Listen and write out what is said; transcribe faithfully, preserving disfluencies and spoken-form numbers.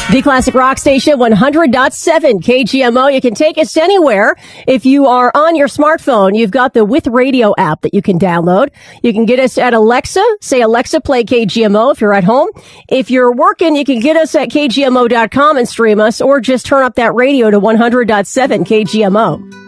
The Classic Rock Station, one hundred point seven K G M O. You can take us anywhere. If you are on your smartphone, you've got the With Radio app that you can download. You can get us at Alexa. Say, Alexa, play K G M O if you're at home. If you're working, you can get us at K G M O dot com and stream us, or just turn up that radio to one hundred point seven K G M O.